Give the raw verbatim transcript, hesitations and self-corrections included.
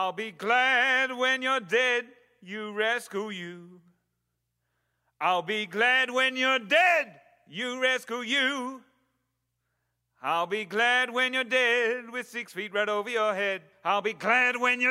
I'll be glad when you're dead, you rescue you. I'll be glad when you're dead, you rescue you. I'll be glad when you're dead with six feet right over your head. I'll be glad when you're